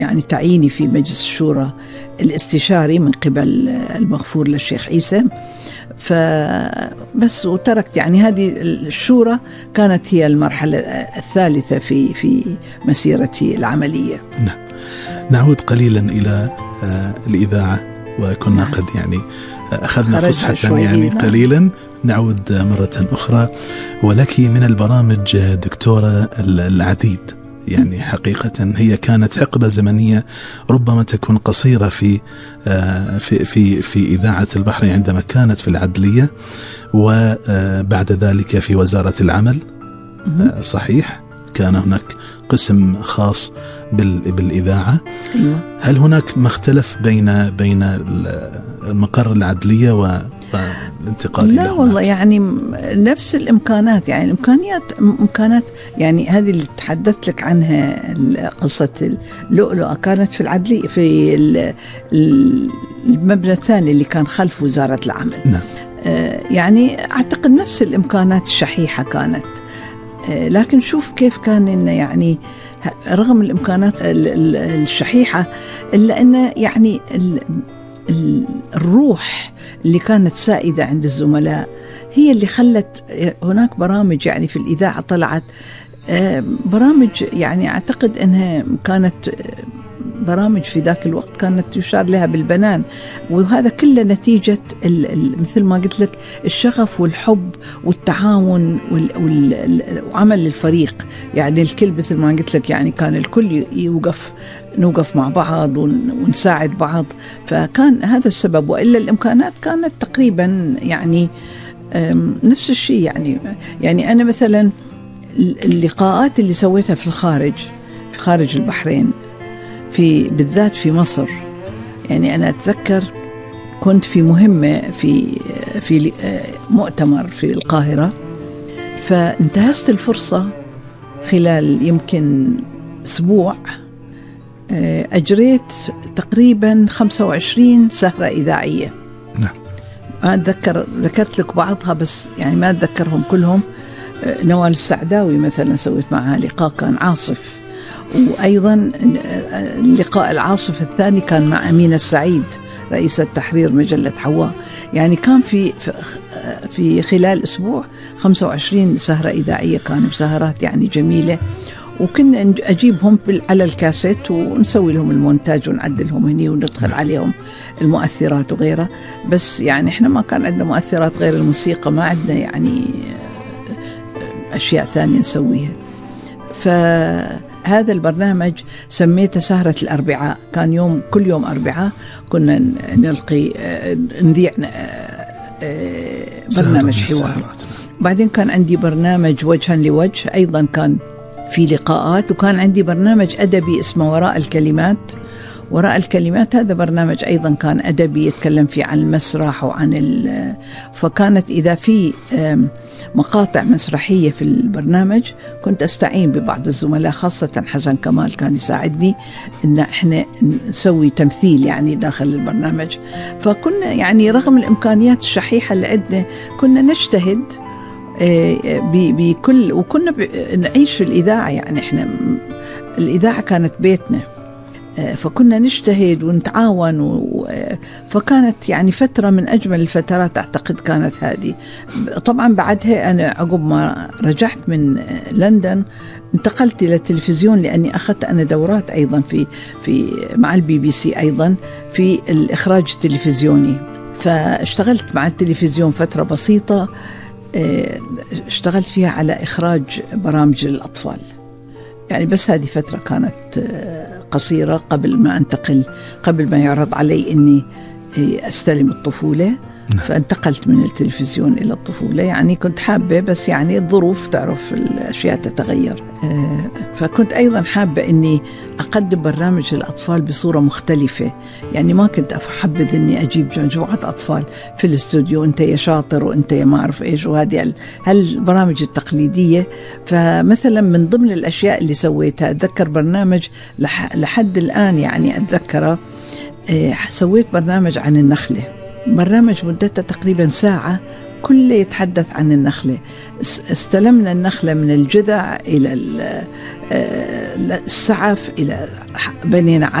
يعني تعييني في مجلس الشورى الاستشاري من قبل المغفور للشيخ عيسى، فبس وتركت. يعني هذه الشورى كانت هي المرحلة الثالثة في مسيرتي العملية. نعود قليلا إلى الإذاعة، وكنا قد يعني أخذنا فسحة يعني قليلا. نعود مرة أخرى، ولك من البرامج دكتورة العديد، يعني حقيقة هي كانت حقبة زمنية ربما تكون قصيرة في إذاعة البحرين عندما كانت في العدلية، وبعد ذلك في وزارة العمل. صحيح، كان هناك قسم خاص بالإذاعة. أيوة. هل هناك مختلف بين المقر العدلية والانتقال؟ لا والله، يعني نفس الإمكانات، يعني إمكانات يعني هذه اللي تحدثت لك عنها قصة اللؤلؤة كانت في العدلية في المبنى الثاني اللي كان خلف وزارة العمل. نعم. يعني أعتقد نفس الإمكانات الشحيحة كانت، لكن شوف كيف كان إنه يعني رغم الإمكانات الشحيحة إلا إنه يعني الروح اللي كانت سائدة عند الزملاء هي اللي خلت هناك برامج. يعني في الإذاعة طلعت برامج يعني أعتقد أنها كانت برامج في ذاك الوقت كانت يشار لها بالبنان، وهذا كله نتيجة مثل ما قلت لك الشغف والحب والتعاون وعمل الفريق. يعني الكل مثل ما قلت لك يعني كان الكل نوقف مع بعض ونساعد بعض، فكان هذا السبب. وإلا الإمكانات كانت تقريبا يعني نفس الشيء. يعني أنا مثلا اللقاءات اللي سويتها في خارج البحرين، بالذات في مصر، يعني أنا أتذكر كنت في مهمة في مؤتمر في القاهرة، فانتهزت الفرصة خلال يمكن أسبوع أجريت تقريبا 25 سهرة إذاعية. نعم. ما ذكرت لك بعضها بس يعني ما أتذكرهم كلهم. نوال السعداوي مثلا سويت معها لقاء كان عاصف، وأيضا اللقاء العاصف الثاني كان مع أمينة السعيد رئيسة تحرير مجلة حواء. يعني كان في خلال أسبوع 25 سهرة إذاعية، كانوا سهرات يعني جميلة، وكنا أجيبهم على الكاسيت ونسوي لهم المونتاج ونعدلهم هني وندخل عليهم المؤثرات وغيرها. بس يعني إحنا ما كان عندنا مؤثرات غير الموسيقى، ما عندنا يعني أشياء ثانية نسويها. فهذا البرنامج سميته سهرة الأربعاء، كان كل يوم أربعاء كنا نذيع برنامج حوار. بعدين كان عندي برنامج وجها لوجه، أيضا كان في لقاءات، وكان عندي برنامج أدبي اسمه وراء الكلمات. هذا برنامج أيضا كان أدبي يتكلم فيه عن المسرح فكانت إذا في مقاطع مسرحية في البرنامج كنت أستعين ببعض الزملاء، خاصة حسن كمال كان يساعدني إن إحنا نسوي تمثيل يعني داخل البرنامج. فكنا يعني رغم الإمكانيات الشحيحة اللي عندنا كنا نجتهد بكل، وكنا نعيش في الإذاعة. يعني إحنا الإذاعة كانت بيتنا، فكنا نجتهد ونتعاون فكانت يعني فترة من أجمل الفترات أعتقد كانت هذه. طبعا بعدها أنا عقب ما رجعت من لندن انتقلت إلى التلفزيون، لأني أخذت أنا دورات أيضا في مع الBBC أيضا في الإخراج التلفزيوني، فاشتغلت مع التلفزيون فترة بسيطة، اشتغلت فيها على إخراج برامج للأطفال. يعني بس هذه فترة كانت قصيرة قبل ما يعرض علي إني أستلم الطفولة. فانتقلت من التلفزيون إلى الطفولة. يعني كنت حابة، بس يعني الظروف تعرف الأشياء تتغير. فكنت أيضا حابة إني أقدم برنامج للأطفال بصورة مختلفة. يعني ما كنت أحبذ إني أجيب مجموعة أطفال في الاستوديو، أنت يا شاطر وأنت يا ما أعرف إيش، وهذه البرامج التقليدية. فمثلا من ضمن الأشياء اللي سويتها أتذكر برنامج لحد الآن يعني أتذكره، سويت برنامج عن النخلة، برنامج مدته تقريبا ساعة، كله يتحدث عن النخلة. استلمنا النخلة من الجذع إلى السعف، إلى بنينا